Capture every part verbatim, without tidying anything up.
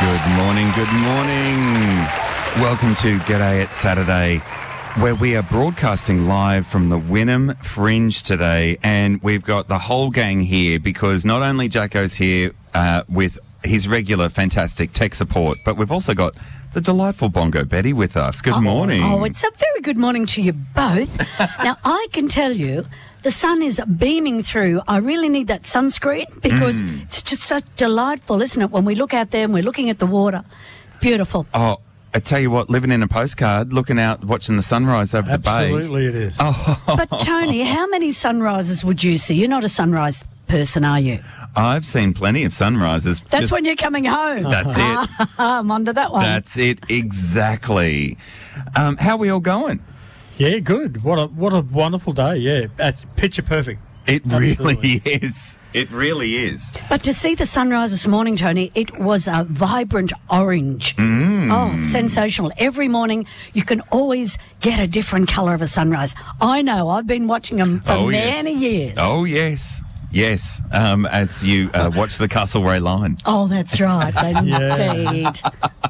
Good morning, good morning. Welcome to G'day It's Saturday, where we are broadcasting live from the Wynnum Fringe today, and we've got the whole gang here because not only Jacko's here uh, with his regular fantastic tech support, but we've also got the delightful Bongo Betty with us. Good oh, morning. Oh, it's a very good morning to you both. Now, I can tell you the sun is beaming through. I really need that sunscreen because mm. it's just so delightful, isn't it, when we look out there and we're looking at the water. Beautiful. Oh, I tell you what, living in a postcard, looking out, watching the sunrise over Absolutely the bay. Absolutely it is. Oh. But, Tony, how many sunrises would you see? You're not a sunrise person, are you? I've seen plenty of sunrises. That's Just, when you're coming home. That's it. I'm onto that one. That's it, exactly. Um, how are we all going? Yeah, good. What a what a wonderful day. Yeah, That's picture perfect. It Absolutely. really is. It really is. But to see the sunrise this morning, Tony, it was a vibrant orange. Mm. Oh, sensational. Every morning you can always get a different colour of a sunrise. I know. I've been watching them for oh, many yes. years. Oh, yes. Yes, um, as you uh, watch the Castlereagh line. Oh, that's right. Indeed.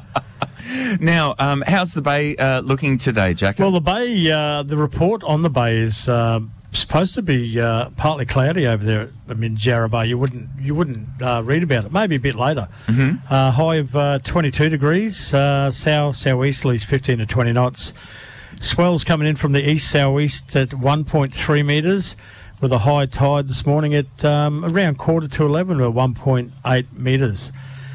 Now, um, how's the bay uh, looking today, Jacko? Well, the bay, uh, the report on the bay is uh, supposed to be uh, partly cloudy over there. I mean, Jarrah Bay. You wouldn't you wouldn't uh, read about it. Maybe a bit later. Mm-hmm. Uh, high of uh, twenty-two degrees. Uh, south southeasterlies fifteen to twenty knots. Swells coming in from the east southeast at one point three metres. With a high tide this morning at um, around quarter to eleven or one point eight metres.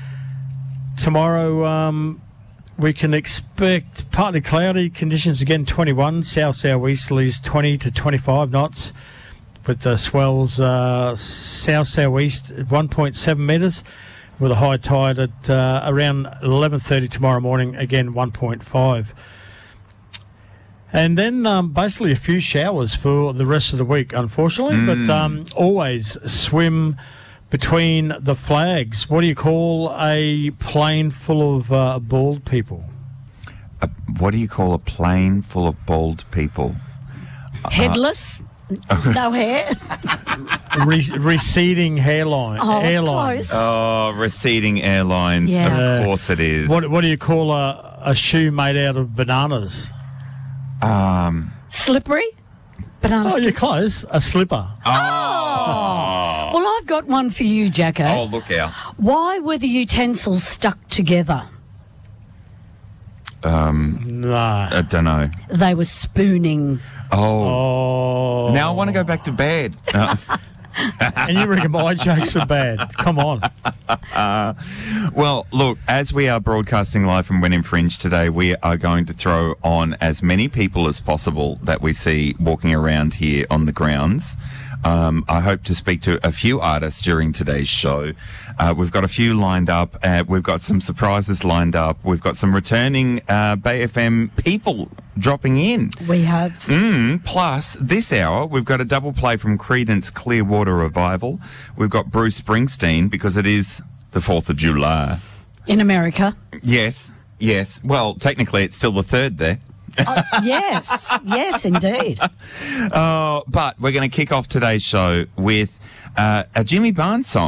Tomorrow um, we can expect partly cloudy conditions again, twenty-one, south southeasterlies twenty to twenty-five knots, with the swells uh, south southeast at one point seven metres, with a high tide at uh, around eleven thirty tomorrow morning, again one point five. And then um, basically a few showers for the rest of the week, unfortunately. Mm. But um, always swim between the flags. What do you call a plane full of uh, bald people? Uh, what do you call a plane full of bald people? Headless? Uh, no hair? Re- receding hairline. Oh, it's airlines. close. Oh, receding airlines. Yeah. Of course it is. What, what do you call a, a shoe made out of bananas? Um, Slippery? Banana Oh, you're sticks? close. A slipper. Oh. Well, I've got one for you, Jacko. Oh, look out. Why were the utensils stuck together? Um, No. I don't know. They were spooning. Oh. Oh. Now I want to go back to bed. Uh, And you reckon my jokes are bad? Come on. Uh, well, look, as we are broadcasting live from Wynnum Fringe today, we are going to throw on as many people as possible that we see walking around here on the grounds. Um, I hope to speak to a few artists during today's show. Uh, we've got a few lined up. Uh, we've got some surprises lined up. We've got some returning uh, Bay F M people dropping in. We have. Mm, plus, this hour, we've got a double play from Creedence Clearwater Revival. We've got Bruce Springsteen, because it is the fourth of July. In America. Yes, yes. Well, technically, it's still the third there. Uh, yes, yes, indeed. Uh, but we're going to kick off today's show with uh, a Jimmy Barnes song.